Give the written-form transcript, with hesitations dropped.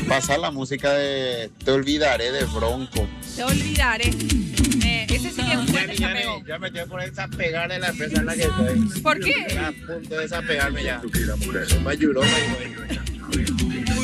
Pasa la música de Te olvidaré de Bronco. Te olvidaré. Ese sí que es un buen desapego. Ya me quiero por desapegar de la empresa en la que estoy. ¿Por qué? Estoy a punto de desapegarme ya. Soy mayuroma y